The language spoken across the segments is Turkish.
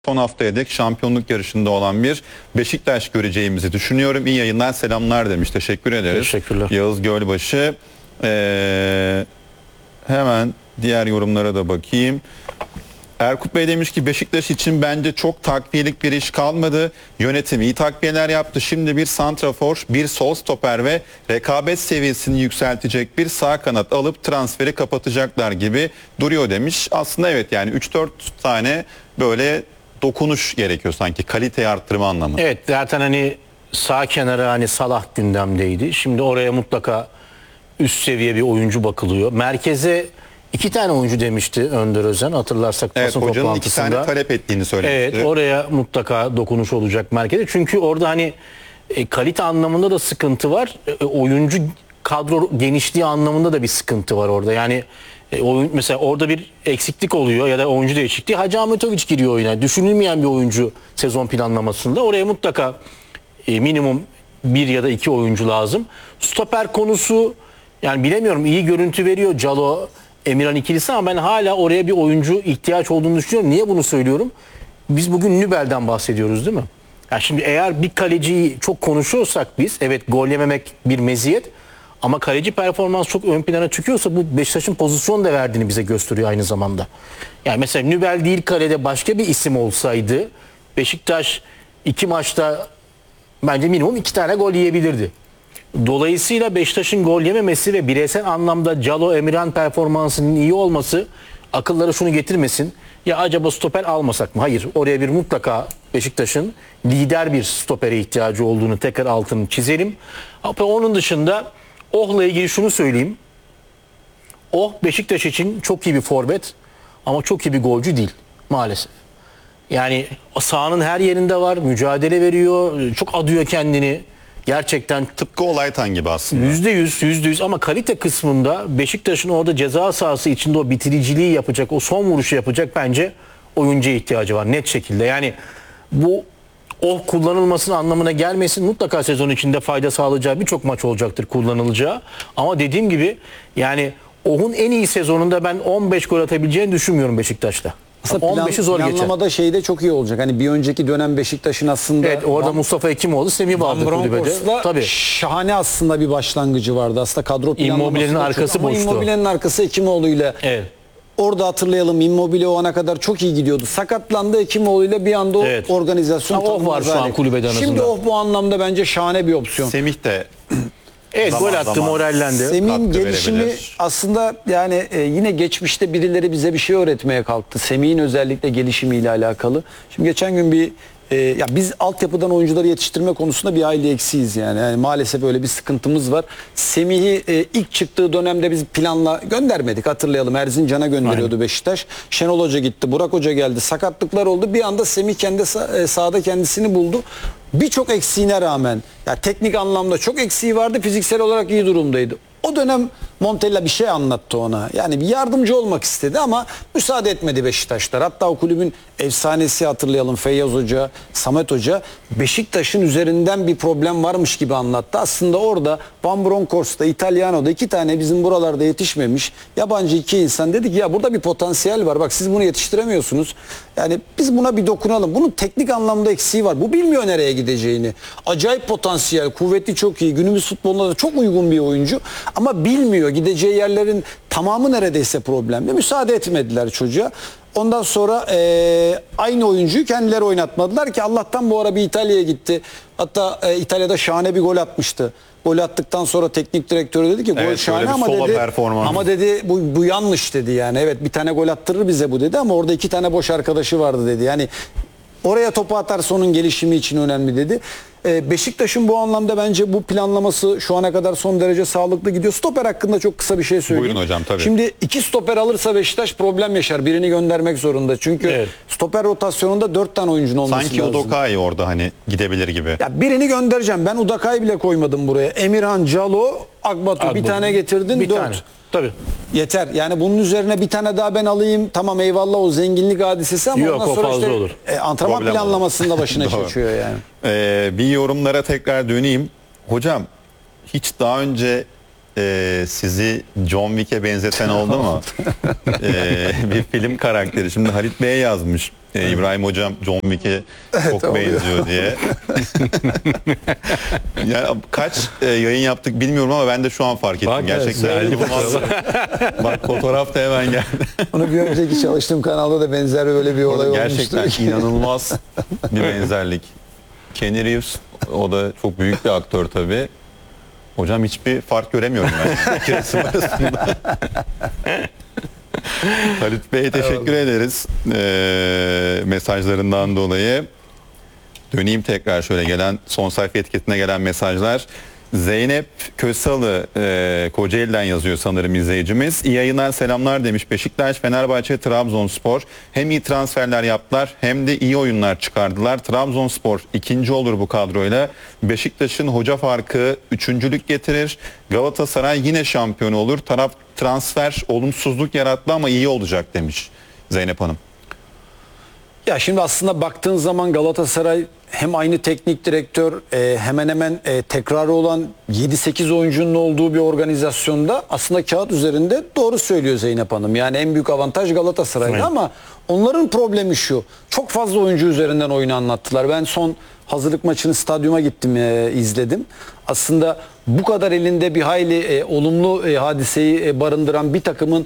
Son haftaya dek şampiyonluk yarışında olan bir Beşiktaş göreceğimizi düşünüyorum. İyi yayınlar, selamlar demiş. Teşekkür ederiz. Teşekkürler. Yağız Gölbaşı. Hemen diğer yorumlara da bakayım. Erkut Bey demiş ki Beşiktaş için bence çok takviyelik bir iş kalmadı. Yönetim iyi takviyeler yaptı. Şimdi bir santrafor, bir sol stoper ve rekabet seviyesini yükseltecek bir sağ kanat alıp transferi kapatacaklar gibi duruyor demiş. Aslında evet, yani 3-4 tane böyle dokunuş gerekiyor sanki, kaliteyi arttırma anlamında. Evet, zaten hani sağ kenara hani Salah gündemdeydi. Şimdi oraya mutlaka üst seviye bir oyuncu bakılıyor. Merkeze 2 tane oyuncu demişti Önder Özen, hatırlarsak Evet, basın hocanın 2 toplantısında. tane talep ettiğini söylemişti. Evet, oraya mutlaka dokunuş olacak merkeze. Çünkü orada hani kalite anlamında da sıkıntı var. Oyuncu kadro genişliği anlamında da bir sıkıntı var orada. Yani mesela orada bir eksiklik oluyor ya da oyuncu değişikliği. Hacı Ahmetoviç giriyor oyuna. Düşünülmeyen bir oyuncu sezon planlamasında. Oraya mutlaka minimum 1 ya da 2 oyuncu lazım. Stoper konusu, yani bilemiyorum, iyi görüntü veriyor Calo Emirhan ikilisi ama ben hala oraya bir oyuncu ihtiyaç olduğunu düşünüyorum. Niye bunu söylüyorum? Biz bugün Nübel'den bahsediyoruz değil mi? Yani şimdi eğer bir kaleciyi çok konuşuyorsak biz, evet gol yememek bir meziyet ama kaleci performans çok ön plana çıkıyorsa bu Beşiktaş'ın pozisyon da verdiğini bize gösteriyor aynı zamanda. Yani mesela Nübel değil kalede başka bir isim olsaydı Beşiktaş 2 maçta bence minimum 2 tane gol yiyebilirdi. Dolayısıyla Beşiktaş'ın gol yememesi ve bireysel anlamda Calo Emirhan performansının iyi olması akıllara şunu getirmesin. Ya acaba stoper almasak mı? Hayır. Oraya bir mutlaka Beşiktaş'ın lider bir stopere ihtiyacı olduğunu tekrar altını çizelim. Ama onun dışında Oh'la ilgili şunu söyleyeyim. Oh Beşiktaş için çok iyi bir forvet ama çok iyi bir golcü değil maalesef. Yani sahanın her yerinde var, mücadele veriyor, çok adıyor kendini. Gerçekten Tıpkı Olaytan gibi aslında. %100 ama kalite kısmında Beşiktaş'ın orada ceza sahası içinde o bitiriciliği yapacak, o son vuruşu yapacak bence oyuncuya ihtiyacı var net şekilde. Yani bu kullanılmasının anlamına gelmesin. Mutlaka sezon içinde fayda sağlayacağı birçok maç olacaktır kullanılacağı. Ama dediğim gibi yani Oh'un en iyi sezonunda ben 15 gol atabileceğini düşünmüyorum Beşiktaş'ta. Aslında 15'i zor geçer. planlamada şeyde çok iyi olacak. Hani bir önceki dönem Beşiktaş'ın aslında Evet, orada Mustafa Ekimoğlu, Semih vardı kulübede. Tabii. Şahane aslında bir başlangıcı vardı. Aslında kadro planlaması Immobile'nin arkası ama boştu. Immobile'nin arkası Ekimoğlu'yla. Evet. Orada hatırlayalım, Immobile o ana kadar çok iyi gidiyordu. Sakatlandı, Ekimoğlu'yla bir anda o Evet. organizasyon Ha, o var şu an kulübede anasında. Şimdi o bu anlamda bence şahane bir opsiyon. Semih de Evet, zaman gol attı, zaman morallendi. Semih'in katkı gelişimi verebilir. aslında yani yine geçmişte birileri bize bir şey öğretmeye kalktı. Semih'in özellikle gelişimiyle alakalı. Şimdi geçen gün ya biz altyapıdan oyuncuları yetiştirme konusunda bir hayli eksiyiz yani. Yani maalesef öyle bir sıkıntımız var. Semih'i ilk çıktığı dönemde biz planla göndermedik, hatırlayalım. Erzincan'a gönderiyordu Beşiktaş. Şenol Hoca gitti, Burak Hoca geldi. Sakatlıklar oldu. Bir anda Semih kendi sahada kendisini buldu. Birçok eksiğine rağmen, ya teknik anlamda çok eksiği vardı, fiziksel olarak iyi durumdaydı. O dönem Montella bir şey anlattı ona. Yani bir yardımcı olmak istedi ama müsaade etmedi Beşiktaşlar. Hatta o kulübün efsanesi, hatırlayalım, Feyyaz Hoca, Samet Hoca Beşiktaş'ın üzerinden bir problem varmış gibi anlattı. Aslında orada Van Bronckhorst'ta, Italiano'da 2 tane bizim buralarda yetişmemiş yabancı 2 insan dedi ki ya burada bir potansiyel var. Bak siz bunu yetiştiremiyorsunuz. Yani biz buna bir dokunalım. Bunun teknik anlamda eksiği var. Bu bilmiyor nereye gideceğini. Acayip potansiyel, kuvveti çok iyi. Günümüz futboluna da çok uygun bir oyuncu. Ama bilmiyor. Gideceği yerlerin tamamı neredeyse problemli. Müsaade etmediler çocuğa. Ondan sonra aynı oyuncuyu kendileri oynatmadılar ki Allah'tan bu ara bir İtalya'ya gitti. Hatta İtalya'da şahane bir gol atmıştı. Gol attıktan sonra teknik direktörü dedi ki gol Evet, şahane bir ama sola dedi, performans. ama dedi bu yanlış dedi yani. Evet, bir tane gol attırır bize bu dedi ama orada 2 tane boş arkadaşı vardı dedi. Yani oraya topu atarsa onun gelişimi için önemli dedi. Beşiktaş'ın bu anlamda bence bu planlaması şu ana kadar son derece sağlıklı gidiyor. Stoper hakkında çok kısa bir şey söyleyeyim. Buyurun hocam, tabii. Şimdi 2 stoper alırsa Beşiktaş problem yaşar. Birini göndermek zorunda. Çünkü Evet. stoper rotasyonunda 4 tane oyuncunun olması sanki lazım. Udokai orada hani gidebilir gibi. Ya birini göndereceğim. Ben Udakay bile koymadım buraya. Emirhan, Calo, Akbatu bir tane getirdin, bir 4. tane. Tabii. Yeter. Yani bunun üzerine bir tane daha ben alayım. Tamam, eyvallah, o zenginlik hadisesi ama Yok, ondan o sonra fazla işte olur. Antrenman Problem planlamasında başına Doğru. çekiyor yani. Bir yorumlara tekrar döneyim. Hocam hiç daha önce sizi John Wick'e benzeten oldu mu? Bir film karakteri. Şimdi Halit Bey'e yazmış. İbrahim Hocam John Wick'e çok oluyor. benziyor diye. Yani kaç yayın yaptık bilmiyorum ama ben de şu an fark ettim. Bak, Gerçekten. güzeldi bu Bak fotoğraf da hemen geldi. Onu bir önceki çalıştığım kanalda da benzer böyle bir olay Gerçekten olmuştu. inanılmaz bir benzerlik. Kenny Reeves, o da çok büyük bir aktör tabii. Hocam hiçbir fark göremiyorum ben iki resim arasında. Halit Bey'e teşekkür ederiz mesajlarından dolayı. Döneyim tekrar şöyle gelen son sayfa etiketine gelen mesajlar. Zeynep Kösalı Kocaeli'den yazıyor sanırım izleyicimiz. İyi yayınlar, selamlar demiş. Beşiktaş, Fenerbahçe, Trabzonspor hem iyi transferler yaptılar hem de iyi oyunlar çıkardılar. Trabzonspor ikinci olur bu kadroyla. Beşiktaş'ın hoca farkı üçüncülük getirir. Galatasaray yine şampiyon olur. Taraf transfer olumsuzluk yarattı ama iyi olacak demiş Zeynep Hanım. Ya şimdi aslında baktığın zaman Galatasaray hem aynı teknik direktör hemen hemen tekrarı olan 7-8 oyuncunun olduğu bir organizasyonda aslında kağıt üzerinde doğru söylüyor Zeynep Hanım. Yani en büyük avantaj Galatasaray'da Evet. ama onların problemi şu. Çok fazla oyuncu üzerinden oyunu anlattılar. Ben son hazırlık maçını stadyuma gittim izledim. Aslında bu kadar elinde bir hayli olumlu hadiseyi barındıran bir takımın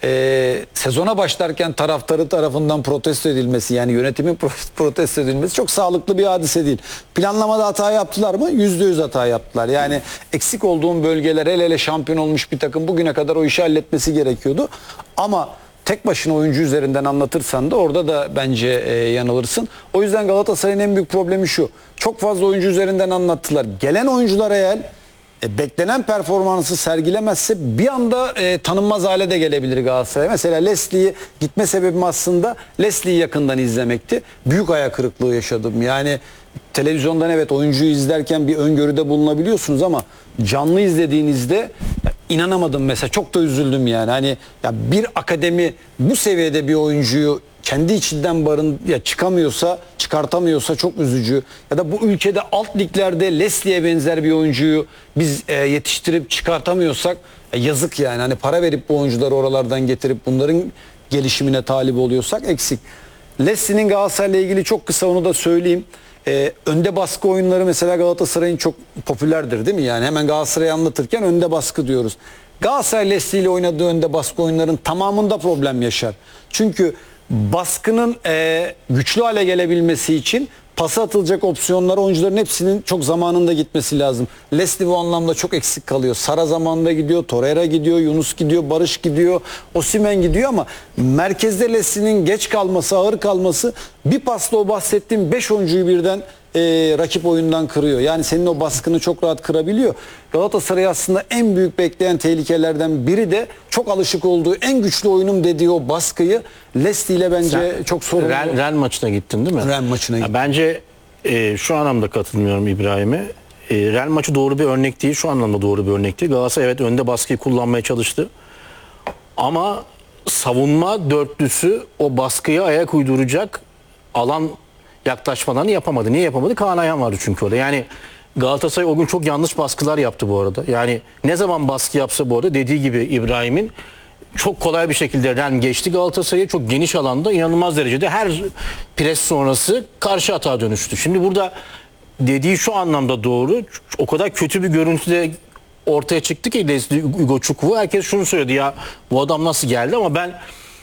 sezona başlarken taraftarı tarafından protesto edilmesi, yani yönetimin protesto edilmesi çok sağlıklı bir hadise değil. Planlamada hata yaptılar mı? %100 hata yaptılar. Yani eksik olduğum bölgeler, hele şampiyon olmuş bir takım bugüne kadar o işi halletmesi gerekiyordu. Ama tek başına oyuncu üzerinden anlatırsan da orada da bence yanılırsın. O yüzden Galatasaray'ın en büyük problemi şu. Çok fazla oyuncu üzerinden anlattılar. Gelen oyuncular eğer beklenen performansı sergilemezse bir anda tanınmaz hale de gelebilir Galatasaray. Mesela Leslie'yi gitme sebebim aslında Leslie'yi yakından izlemekti. Büyük ayak kırıklığı yaşadım. Yani televizyondan evet oyuncuyu izlerken bir öngörüde bulunabiliyorsunuz ama canlı izlediğinizde inanamadım mesela. Çok da üzüldüm yani. Hani ya bir akademi bu seviyede bir oyuncuyu kendi içinden çıkartamıyorsa çok üzücü. Ya da bu ülkede alt liglerde Leslie'ye benzer bir oyuncuyu biz yetiştirip çıkartamıyorsak yazık yani. Hani para verip bu oyuncuları oralardan getirip bunların gelişimine talip oluyorsak eksik. Leslie'nin Galatasaray'la ilgili çok kısa onu da söyleyeyim. Önde baskı oyunları mesela Galatasaray'ın çok popülerdir değil mi? Yani hemen Galatasaray'ı anlatırken önde baskı diyoruz. Galatasaray Leslie ile oynadığı önde baskı oyunların tamamında problem yaşar. Çünkü baskının güçlü hale gelebilmesi için pası atılacak opsiyonlar oyuncuların hepsinin çok zamanında gitmesi lazım. Leslie bu anlamda çok eksik kalıyor. Sara zamanında gidiyor, Torreira gidiyor, Yunus gidiyor, Barış gidiyor, Osimhen gidiyor ama merkezde Leslie'nin geç kalması, ağır kalması bir pasla o bahsettiğim 5 oyuncuyu birden rakip oyundan kırıyor. Yani senin o baskını çok rahat kırabiliyor. Galatasaray aslında en büyük bekleyen tehlikelerden biri de çok alışık olduğu en güçlü oyunum dediği o baskıyı Leslie ile bence çok sorunlu. Ren maçına gittin değil mi? Ren maçına gittim. Bence şu anlamda katılmıyorum İbrahim'e. Ren maçı doğru bir örnek değil. Şu anlamda doğru bir örnek değil. Galatasaray evet önde baskıyı kullanmaya çalıştı. Ama savunma dörtlüsü o baskıya ayak uyduracak alan yaklaşmalarını yapamadı. Niye yapamadı? Kaan Ayhan vardı çünkü orada. Yani Galatasaray o gün çok yanlış baskılar yaptı bu arada. Yani ne zaman baskı yapsa bu arada dediği gibi İbrahim'in çok kolay bir şekilde Ren geçti Galatasaray'a. Çok geniş alanda inanılmaz derecede her pres sonrası karşı hata dönüştü. Şimdi burada dediği şu anlamda doğru. O kadar kötü bir görüntüde ortaya çıktı ki Leslie Ugochukwu. Herkes şunu söyledi ya bu adam nasıl geldi ama ben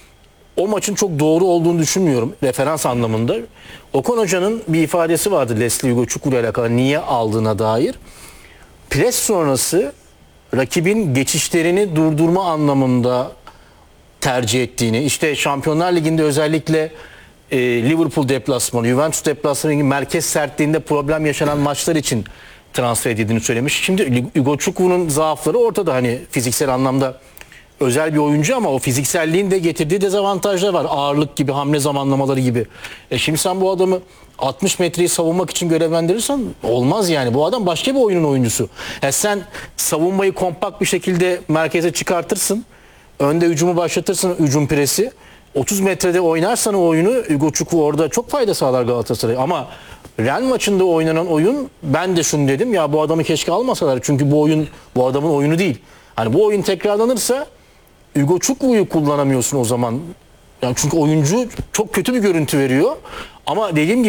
o maçın çok doğru olduğunu düşünmüyorum referans anlamında. Okan Hoca'nın bir ifadesi vardı Leslie Ugochukwu ile alakalı niye aldığına dair. Pres sonrası rakibin geçişlerini durdurma anlamında tercih ettiğini, işte Şampiyonlar Ligi'nde özellikle Liverpool deplasmanı, Juventus deplasmanı gibi merkez sertliğinde problem yaşanan maçlar için transfer edildiğini söylemiş. Şimdi Ugochukwu'nun zaafları ortada, hani fiziksel anlamda özel bir oyuncu ama o fizikselliğin de getirdiği dezavantajlar var. Ağırlık gibi, hamle zamanlamaları gibi. Şimdi sen bu adamı 60 metreyi savunmak için görevlendirirsen olmaz yani. Bu adam başka bir oyunun oyuncusu. Sen savunmayı kompakt bir şekilde merkeze çıkartırsın. Önde hücumu başlatırsın, hücum presi. 30 metrede oynarsan o oyunu Ugochukwu orada çok fayda sağlar Galatasaray. Ama Ren maçında oynanan oyun, ben de şunu dedim ya bu adamı keşke almasalar. Çünkü bu oyun bu adamın oyunu değil. Hani bu oyun tekrarlanırsa Hugo Çukbu'yu kullanamıyorsun o zaman. Yani çünkü oyuncu çok kötü bir görüntü veriyor. Ama dediğim gibi